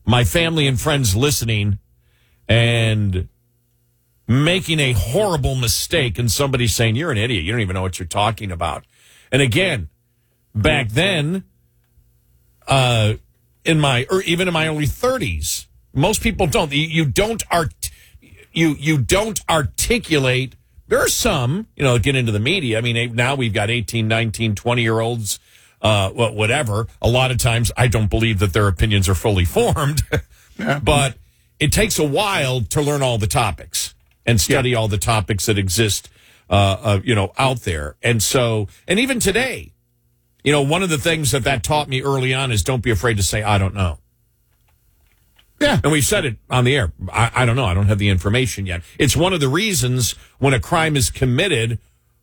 my family and friends listening and making a horrible mistake and somebody saying, you're an idiot. You don't even know what you're talking about. And again, back then, even in my early 30s, most people don't. You don't articulate. There are some, get into the media. I mean, now we've got 18, 19, 20-year-olds, whatever. A lot of times I don't believe that their opinions are fully formed. Yeah. But it takes a while to learn all the topics and study all the topics that exist, out there. And so, and even today, one of the things that taught me early on is don't be afraid to say, I don't know. Yeah. And we've said it on the air. I don't know. I don't have the information yet. It's one of the reasons when a crime is committed,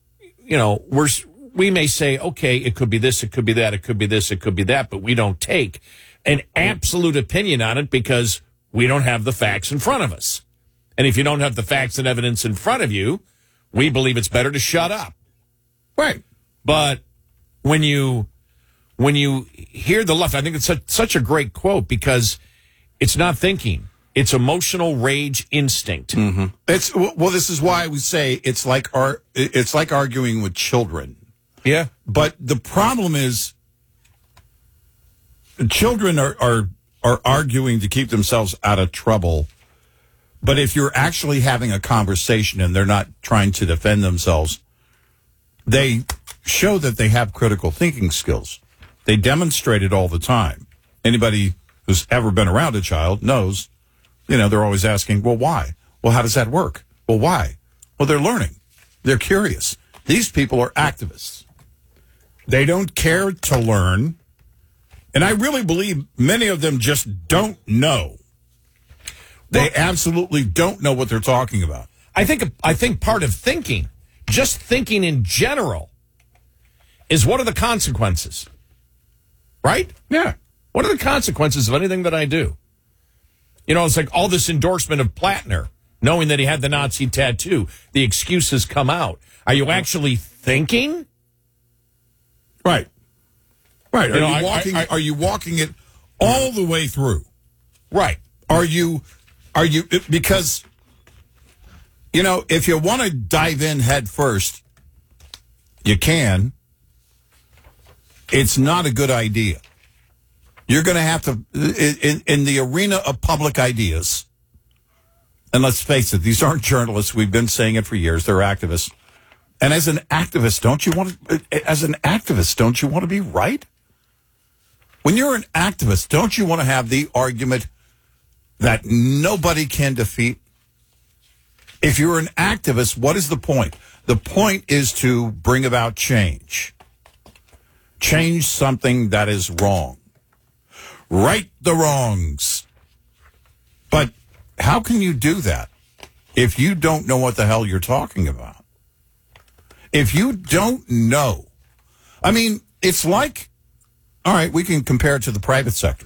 we may say, okay, it could be this, it could be that, it could be this, it could be that, but we don't take an absolute opinion on it because we don't have the facts in front of us. And if you don't have the facts and evidence in front of you, we believe it's better to shut up. Right. But when you hear the left, I think it's such a great quote because it's not thinking. It's emotional rage instinct. Mm-hmm. This is why we say it's like arguing with children. Yeah. But the problem is children are arguing to keep themselves out of trouble. But if you're actually having a conversation and they're not trying to defend themselves, they show that they have critical thinking skills. They demonstrate it all the time. Anybody who's ever been around a child knows, they're always asking, well, why? Well, how does that work? Well, why? Well, they're learning. They're curious. These people are activists. They don't care to learn. And I really believe many of them just don't know. They absolutely don't know what they're talking about. I think part of thinking, just thinking in general, is what are the consequences? Right? Yeah. What are the consequences of anything that I do? It's like all this endorsement of Plattner, knowing that he had the Nazi tattoo. The excuses come out. Are you actually thinking? Right. Right. Are you walking it all the way through? Right. Are you, because, if you want to dive in head first, you can. It's not a good idea. You're going to have to, in the arena of public ideas, and let's face it, these aren't journalists. We've been saying it for years. They're activists. And as an activist, don't you want to be right? When you're an activist, don't you want to have the argument that nobody can defeat? If you're an activist, what is the point? The point is to bring about change. Change something that is wrong. Right the wrongs. But how can you do that if you don't know what the hell you're talking about? If you don't know, it's like, all right, we can compare it to the private sector.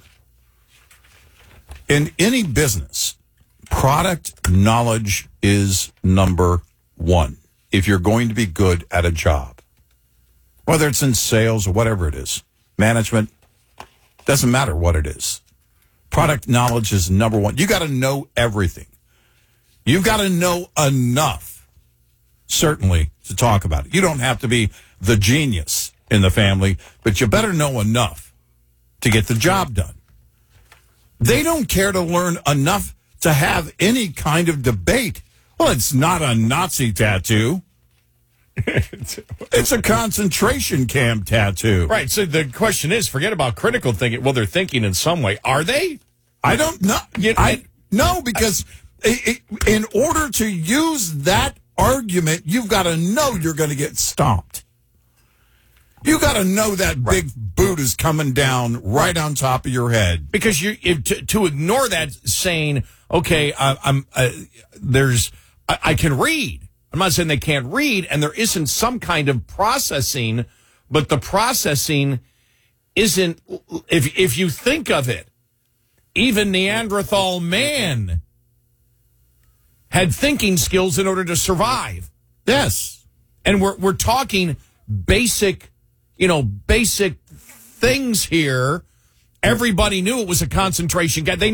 In any business, product knowledge is number one if you're going to be good at a job. Whether it's in sales or whatever it is, management, doesn't matter what it is. Product knowledge is number one. You got to know everything. You've got to know enough, certainly, to talk about it. You don't have to be the genius in the family, but you better know enough to get the job done. They don't care to learn enough to have any kind of debate. Well, it's not a Nazi tattoo. It's a concentration camp tattoo. Right. So the question is, forget about critical thinking. Well, they're thinking in some way. Are they? I don't know. No, because in order to use that argument, you've got to know you're going to get stomped. You got to know that big boot is coming down right on top of your head. Because to ignore that, saying, okay, I can read. I'm not saying they can't read, and there isn't some kind of processing, but the processing isn't, if you think of it, even Neanderthal man had thinking skills in order to survive. Yes. And we're talking basic things here. Everybody knew it was a concentration camp.